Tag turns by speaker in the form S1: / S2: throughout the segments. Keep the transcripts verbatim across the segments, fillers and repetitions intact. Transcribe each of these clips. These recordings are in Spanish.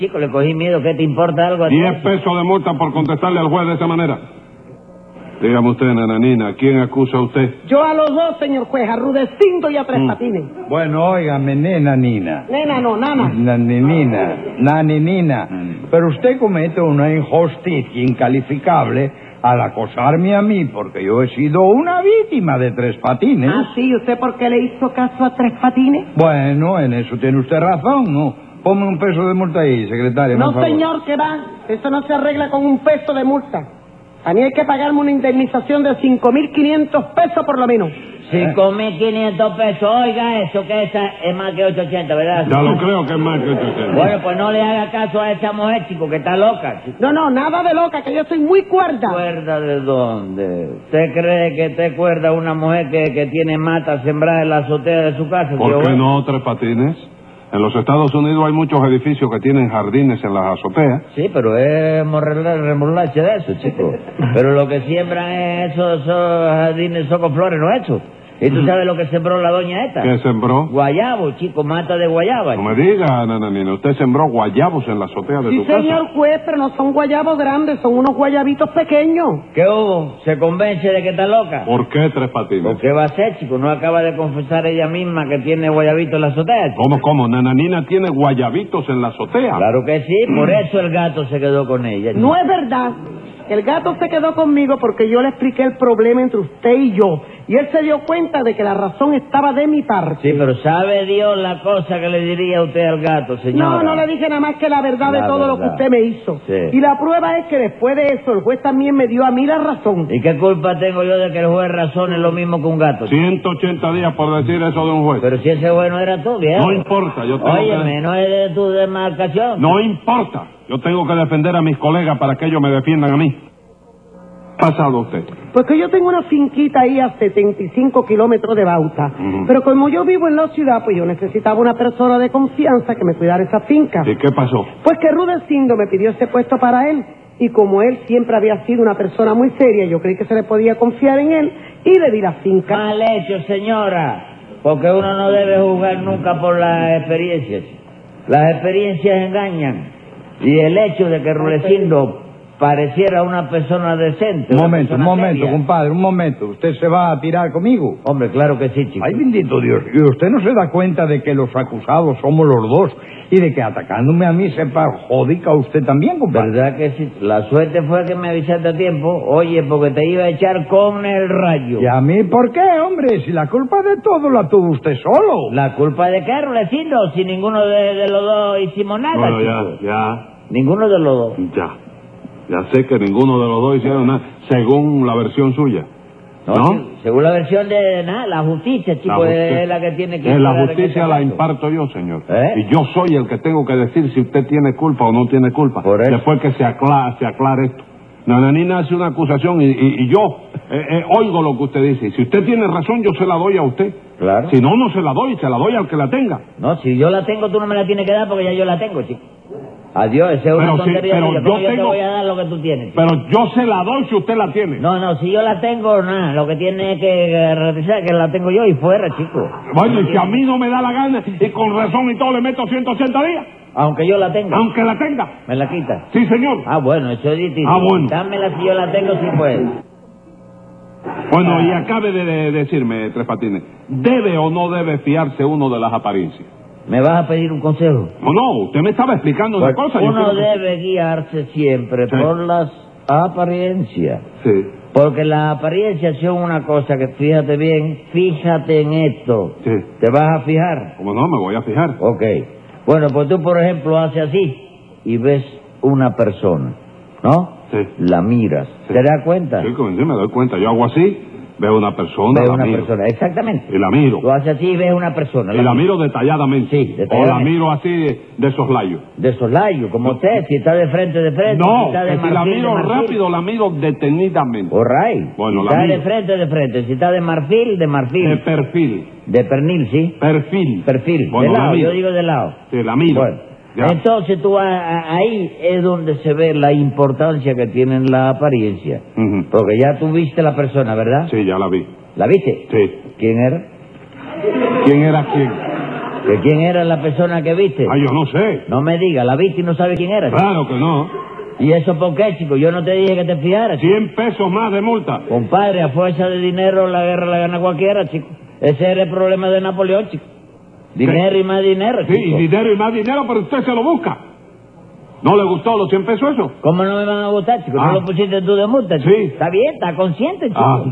S1: Chico, le cogí miedo. ¿Qué te importa algo a ti?
S2: Diez pesos de multa por contestarle al juez de esa manera. Dígame usted, nananina, ¿a quién acusa usted?
S3: Yo a los dos, señor juez, a Rudecindo y a Tres
S2: Mm.
S3: Patines.
S4: Bueno, óigame, nena, nina.
S3: Nena, no, nana.
S4: Naninina, naninina. Pero usted comete una injusticia incalificable al acosarme a mí, porque yo he sido una víctima de Tres Patines.
S3: Ah, sí, ¿usted por qué le hizo caso a Tres Patines?
S4: Bueno, en eso tiene usted razón, ¿no? Ponme un peso de multa ahí, secretaria,
S3: No,
S4: por favor.
S3: señor, que va. Eso no se arregla con un peso de multa. A mí hay que pagarme una indemnización de cinco mil quinientos pesos por lo menos.
S1: Cinco mil quinientos pesos. Oiga eso, que esa es más que ochocientos ochenta, ¿verdad?
S2: Ya lo creo que es más que usted.
S1: Bueno, pues no le haga caso a esa mujer, chico, que está loca, chico.
S3: No, no, nada de loca, que yo soy muy cuerda.
S1: ¿Cuerda de dónde? ¿Usted cree que te cuerda una mujer que, que tiene mata sembrada en la azotea de su casa?
S2: ¿Por
S1: tío?
S2: qué no Tres Patines? En los Estados Unidos hay muchos edificios que tienen jardines en las azoteas.
S1: Sí, pero es remolacha de eso, chico. Pero lo que siembran es esos, esos jardines son con flores, no hechos. ¿Y tú sabes lo que sembró la doña esta?
S2: ¿Qué sembró?
S1: Guayabo, chico, mata de guayaba.
S2: No me diga, nananina, usted sembró guayabos en la azotea de
S3: Sí,
S2: su casa.
S3: señor juez, pero no son guayabos grandes, son unos guayabitos pequeños.
S1: ¿Qué hubo? ¿Se convence de que está loca?
S2: ¿Por qué Tres Patines?
S1: ¿Por qué va a ser, chico? ¿No acaba de confesar ella misma que tiene guayabito en la azotea, chico?
S2: ¿Cómo, cómo? Nananina tiene guayabitos en la azotea.
S1: Claro que sí, por eso el gato se quedó con ella.
S3: No es verdad. El gato se quedó conmigo porque yo le expliqué el problema entre usted y yo. Y él se dio cuenta de que la razón estaba de mi parte.
S1: Sí, pero ¿sabe Dios la cosa que le diría usted al gato, señora?
S3: No, no le dije nada más que la verdad
S1: La
S3: de todo lo que
S1: verdad.
S3: usted me hizo.
S1: Sí.
S3: Y la prueba es que después de eso el juez también me dio a mí la razón.
S1: ¿Y qué culpa tengo yo de que el juez razone lo mismo que un gato?
S2: ciento ochenta días por decir eso de un juez.
S1: Pero si ese juez no era tú, viejo.
S2: No importa, yo tengo
S1: Óyeme,
S2: que...
S1: no es de tu demarcación.
S2: No importa, yo tengo que defender a mis colegas para que ellos me defiendan a mí. ¿Qué ha pasado usted?
S3: Pues que yo tengo una finquita ahí a setenta y cinco kilómetros de Bauta.
S2: Ujú.
S3: Pero como yo vivo en la ciudad, pues yo necesitaba una persona de confianza que me cuidara esa finca.
S2: ¿Y qué pasó?
S3: Pues que Rudecindo me pidió ese puesto para él. Y como él siempre había sido una persona muy seria, yo creí que se le podía confiar en él y le di la finca.
S1: Mal hecho, señora. Porque uno no debe juzgar nunca por las experiencias. Las experiencias engañan. Y el hecho de que Rudecindo pareciera una persona decente.
S4: Un
S1: una
S4: momento, un
S1: persona
S4: momento,
S1: seria.
S4: compadre, un momento. ¿Usted se va a tirar conmigo?
S1: Hombre, claro que sí, chico.
S4: Ay, bendito Dios. ¿Y usted no se da cuenta de que los acusados somos los dos? Y de que atacándome a mí se perjudica a usted también, compadre.
S1: ¿Verdad que sí? La suerte fue que me avisaste a tiempo. Oye, porque te iba a echar con el rayo.
S4: ¿Y a mí por qué, hombre? Si la culpa de todo la tuvo usted solo.
S1: ¿La culpa de qué, Rudecindo? Si ninguno de, de los dos hicimos nada,
S2: Bueno,
S1: chico.
S2: ya, ya,
S1: Ninguno de los dos.
S2: ya. Ya sé que ninguno de los dos hicieron nada, según la versión suya.
S1: No,
S2: ¿No?
S1: sí, según la versión de nada, la justicia, chico,
S2: La justicia-
S1: es la que tiene que...
S2: Eh, la
S1: aclarar en
S2: justicia
S1: este
S2: la
S1: caso.
S2: imparto yo, señor.
S1: ¿Eh?
S2: Y yo soy el que tengo que decir si usted tiene culpa o no tiene culpa.
S1: Por eso.
S2: Después que se aclare, se aclare esto. Nananina hace una acusación y, y- y yo eh, eh, oigo lo que usted dice. Y si usted tiene razón, yo se la doy a usted.
S1: Claro.
S2: Si no, no se la doy, se la doy al que la tenga.
S1: No, si yo la tengo, tú no me la tienes que dar porque ya yo la tengo, chico. Adiós, esa es una
S2: Pero sí,
S1: tontería
S2: pero
S1: tuya.
S2: yo
S1: ¿Cómo yo te
S2: tengo-
S1: voy a dar lo que tú tienes, chico?
S2: Pero yo se la doy si usted la tiene.
S1: No, no, si yo la tengo, nada. Lo que tiene es que garantizar que la tengo yo y fuera, chico.
S2: Bueno, y si a mí no me da la gana y con razón y todo le meto ciento ochenta días,
S1: Aunque yo la tenga.
S2: aunque la tenga.
S1: ¿Me la quitas?
S2: Sí, señor.
S1: Ah, bueno, eso es distinto.
S2: Ah, bueno.
S1: Dámela si yo la tengo, si puedes.
S2: Bueno, y acabe de, de decirme, Tres Patines, ¿debe o no debe fiarse uno de las apariencias?
S1: ¿Me vas a pedir un consejo?
S2: No, no, usted me estaba explicando una
S1: Pues
S2: cosa. yo
S1: uno
S2: quiero que-
S1: debe guiarse siempre
S2: Sí.
S1: por las apariencias.
S2: Sí,
S1: Porque las apariencias son una cosa que, fíjate bien, fíjate en esto.
S2: sí.
S1: ¿Te vas a fijar?
S2: ¿Cómo no? Me voy a fijar.
S1: Ok. Bueno, pues tú, por ejemplo, haces así y ves una persona, ¿no?
S2: Sí.
S1: La miras.
S2: Sí.
S1: ¿Te das cuenta?
S2: Sí, como sí, me doy cuenta. Yo hago así, veo una persona,
S1: Ves
S2: la
S1: una
S2: miro.
S1: persona, exactamente.
S2: Y la miro.
S1: Tú haces así y ves una persona.
S2: Y la miro detalladamente.
S1: Sí,
S2: O la
S1: detalladamente.
S2: miro así de soslayo.
S1: De soslayo, como usted, si está de frente, de frente.
S2: No,
S1: si está de
S2: que si la
S1: marfil, de
S2: miro
S1: marfil.
S2: rápido, la miro detenidamente.
S1: All right.
S2: Bueno,
S1: si
S2: la
S1: está
S2: miro.
S1: de frente, de frente. Si está de marfil, de marfil.
S2: De perfil.
S1: De pernil, ¿sí?
S2: Perfil.
S1: Perfil.
S2: Bueno,
S1: de
S2: la
S1: lado,
S2: miro.
S1: yo digo de lado.
S2: Sí, la miro.
S1: Bueno.
S2: Ya.
S1: Entonces tú a- a- ahí es donde se ve la importancia que tiene la apariencia.
S2: Ujú.
S1: Porque ya tú viste la persona, ¿verdad?
S2: Sí, ya la vi.
S1: ¿La viste?
S2: Sí.
S1: ¿Quién era?
S2: ¿Quién era quién?
S1: ¿Que quién era la persona que viste?
S2: Ah, yo no sé.
S1: No me diga, la viste y no sabe quién era. chico.
S2: Claro que no.
S1: ¿Y eso por qué, chico? Yo no te dije que te fijaras. chico.
S2: Cien pesos más de multa.
S1: Compadre, a fuerza de dinero la guerra la gana cualquiera, chico. Ese era el problema de Napoleón, chico. Dinero y más dinero,
S2: Sí,
S1: chico.
S2: y dinero y más dinero, pero usted se lo busca. ¿No le gustó los cien pesos eso?
S1: ¿Cómo no me van a gustar, chico?
S2: Ah.
S1: ¿No lo pusiste tú de multa, chico?
S2: Sí.
S1: Está bien, está consciente, chico.
S2: Ah.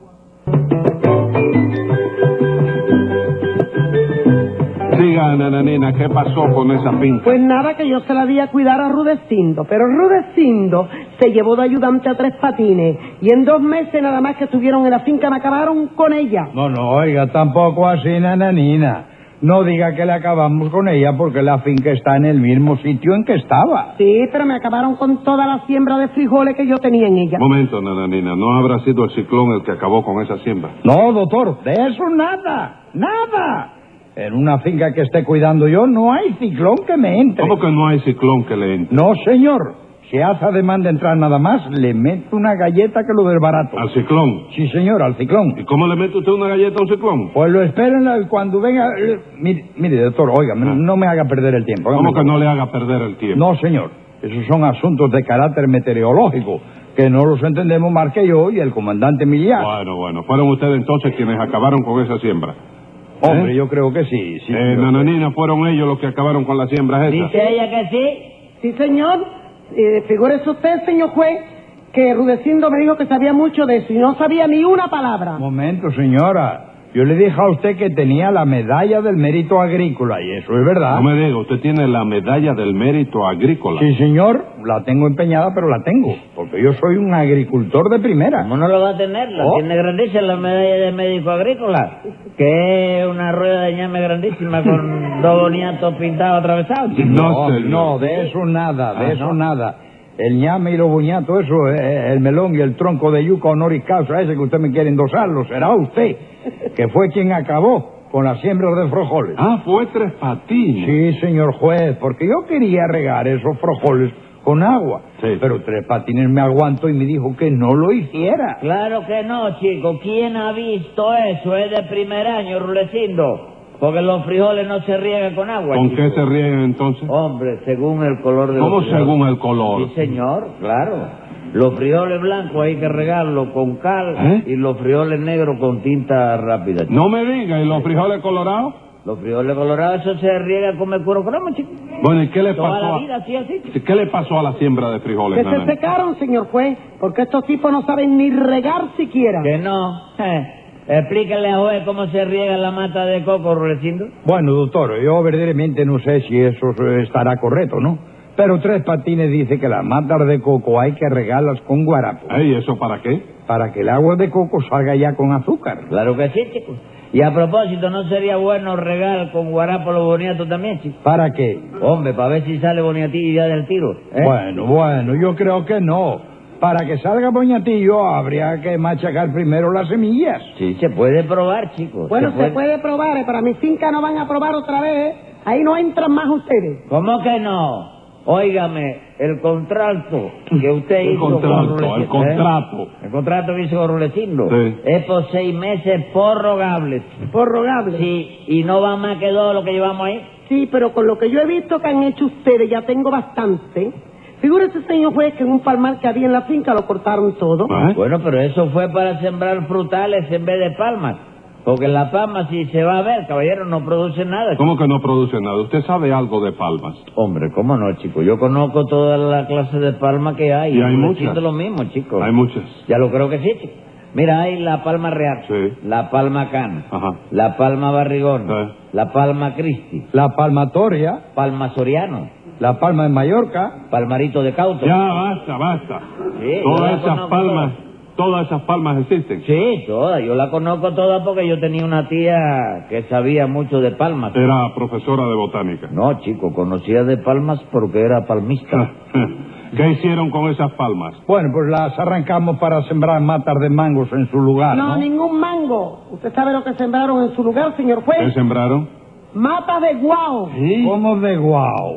S2: Diga, nananina, ¿qué pasó con esa finca?
S3: Pues nada, que yo se la di a cuidar a Rudecindo, pero Rudecindo se llevó de ayudante a Tres Patines y en dos meses nada más que estuvieron en la finca me acabaron con ella.
S4: No, no, oiga, tampoco así, nananina. No diga que le acabamos con ella porque la finca está en el mismo sitio en que estaba.
S3: Sí, pero me acabaron con toda la siembra de frijoles que yo tenía en ella.
S2: Momento, nananina, ¿no habrá sido el ciclón el que acabó con esa siembra?
S4: No, doctor, de eso nada, nada. En una finca que esté cuidando yo no hay ciclón que me entre.
S2: ¿Cómo que no hay ciclón que le entre?
S4: No, señor. Si hace ademán de entrar nada más, le meto una galleta que lo desbarato.
S2: ¿Al ciclón?
S4: Sí, señor, al ciclón.
S2: ¿Y cómo le mete usted una galleta a un ciclón?
S4: Pues lo esperen y cuando venga... eh, Mire, mire, doctor, oiga,
S2: Ah.
S4: no me haga perder el tiempo.
S2: ¿Cómo
S4: hágame-
S2: que no le haga perder el tiempo?
S4: No, señor. Esos son asuntos de carácter meteorológico, que no los entendemos más que yo y el comandante militar.
S2: Bueno, bueno, fueron ustedes entonces quienes acabaron con esa siembra.
S4: Hombre,
S2: ¿Eh?
S4: yo creo que sí. sí
S2: Eh,
S4: yo-
S2: nananina, fueron ellos los que acabaron con la siembra esa.
S1: ¿Dice ella que sí?
S3: Sí, señor. Eh, figúrese usted, señor juez, que Rudecindo me dijo que sabía mucho de eso y no sabía ni una palabra.
S4: Momento, señora. Yo le dije a usted que tenía la medalla del mérito agrícola, y eso es verdad.
S2: No me diga, usted tiene la medalla del mérito agrícola.
S4: Sí, señor, la tengo empeñada, pero la tengo, porque yo soy un agricultor de primera.
S1: ¿Cómo no lo va a tener? La
S4: Oh.
S1: tiene grandísima la medalla de médico agrícola, que es una rueda de ñame grandísima con dos boniatos pintados atravesados. chico.
S2: No,
S4: No,
S2: señor.
S4: no, de eso nada, de
S1: Ah,
S4: eso
S1: ¿no?
S4: nada. El ñame y los buñatos, eso, eh, el melón y el tronco de yuca honoris causa ese que usted me quiere endosarlo, será usted, que fue quien acabó con las siembras de frijoles.
S2: Ah, fue Tres Patines.
S4: Sí, señor juez, porque yo quería regar esos frijoles con agua,
S2: Sí.
S4: pero Tres Patines me aguantó y me dijo que no lo hiciera.
S1: Claro que no, chico. ¿Quién ha visto eso? Es de primer año, Rulecindo. Porque los frijoles no se riegan con agua.
S2: ¿Con
S1: chico.
S2: qué se riegan entonces?
S1: Hombre, según el color de
S2: ¿Cómo
S1: los frijoles.
S2: según el color?
S1: Sí, señor, claro. Los frijoles blancos hay que regarlos con cal
S2: ¿Eh?
S1: y los frijoles negros con tinta rápida. chico.
S2: No me diga, ¿y los frijoles colorados?
S1: Los frijoles colorados, eso se riega con mercurocromo, chico.
S2: Bueno, ¿y qué le
S1: Toda
S2: pasó
S1: la
S2: a...
S1: vida así, así, chico.
S2: ¿Qué le pasó a la siembra de frijoles,
S3: Que se
S2: nananina?
S3: secaron, señor juez, porque estos tipos no saben ni regar siquiera.
S1: Que no. Eh, explíquenle a juez cómo se riega la mata de coco, Rulecindo.
S4: Bueno, doctor, yo verdaderamente no sé si eso estará correcto, ¿no? Pero Tres Patines dice que las matas de coco hay que regarlas con guarapo,
S2: Ey, ¿eso para qué?
S4: para que el agua de coco salga ya con azúcar.
S1: Claro que sí, chico. Y a propósito, ¿no sería bueno regar con guarapo los boniatos también, chico?
S4: ¿Para qué?
S1: Hombre, para ver si sale boniatillo ya del tiro. ¿eh?
S4: Bueno, bueno, yo creo que no. Para que salga boñatillo habría que machacar primero las semillas.
S1: Sí, se puede probar, chico.
S3: Bueno, se puede probar, eh, para mi finca no van a probar otra vez, eh. Ahí no entran más ustedes.
S1: ¿Cómo que no? Óigame, el contrato que usted
S2: El
S1: hizo
S2: contrato,
S1: con Rulecindo,
S2: el contrato.
S1: ¿eh? El contrato que hizo con Rulecindo
S2: Sí.
S1: es por seis meses prorrogables.
S3: Prorrogable.
S1: Sí, y no va más que dos lo que llevamos ahí.
S3: Sí, pero con lo que yo he visto que han hecho ustedes, ya tengo bastante. Figúrese, señor juez, que en un palmar que había en la finca lo cortaron todo.
S2: ¿Eh?
S1: Bueno, pero eso fue para sembrar frutales en vez de palmas. Porque la palma, si se va a ver, caballero, no produce nada.
S2: ¿Cómo que no produce nada? ¿Usted sabe algo de palmas?
S1: Hombre, ¿cómo no, chico? Yo conozco toda la clase de palma que hay.
S2: Y hay
S1: no
S2: muchas.
S1: siento lo mismo, chico.
S2: Hay muchas.
S1: Ya lo creo que sí, chico. Mira, hay la palma real,
S2: Sí.
S1: la palma cana,
S2: Ajá.
S1: la palma barrigón,
S2: Sí.
S1: la palma cristi,
S4: La palmatoria,
S1: palma soriano,
S4: la palma de Mallorca.
S1: palmarito de cauto.
S2: Ya, basta, basta.
S1: Sí, yo
S2: Todas
S1: la
S2: esas
S1: conozco
S2: palmas, todas esas palmas existen.
S1: Sí, todas. Yo la conozco toda porque yo tenía una tía que sabía mucho de palmas.
S2: Era profesora de botánica.
S1: No, chico, conocía de palmas porque era palmista.
S2: ¿Qué hicieron con esas palmas?
S4: Bueno, pues las arrancamos para sembrar matas de mangos en su lugar,
S3: No,
S4: ¿no?
S3: ningún mango. ¿Usted sabe lo que sembraron en su lugar, señor
S2: ¿Qué
S3: juez?
S2: sembraron?
S3: Mata de guau.
S2: Sí.
S4: ¿Cómo de guau?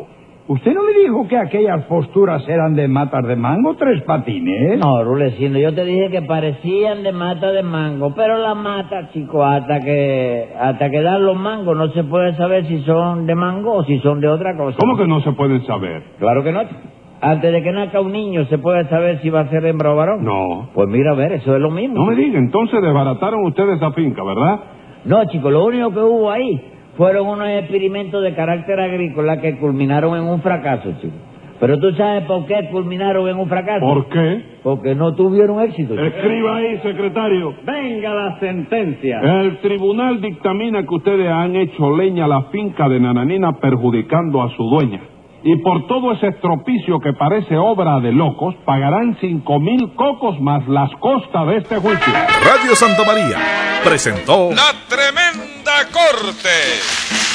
S4: ¿Usted no me dijo que aquellas posturas eran de matas de mango, Tres Patines?
S1: No, Rulecindo, yo te dije que parecían de mata de mango, pero las matas, chico, hasta que hasta que dan los mangos no se puede saber si son de mango o si son de otra cosa.
S2: ¿Cómo que no se pueden saber?
S1: Claro que no. Antes de que nazca un niño se puede saber si va a ser hembra o varón.
S2: No.
S1: Pues mira, a ver, eso es lo mismo.
S2: No me diga, entonces desbarataron ustedes esa finca, ¿verdad?
S1: No, chico, lo único que hubo ahí fueron unos experimentos de carácter agrícola que culminaron en un fracaso, chico. Pero tú sabes por qué culminaron en un fracaso.
S2: ¿Por qué?
S1: Porque no tuvieron éxito, chico.
S2: Escriba ahí, secretario.
S5: Venga la sentencia.
S2: El tribunal dictamina que ustedes han hecho leña a la finca de Nananina perjudicando a su dueña. Y por todo ese estropicio que parece obra de locos, pagarán cinco mil cocos más las costas de este juicio.
S6: Radio Santa María presentó
S7: La Tremenda Corte.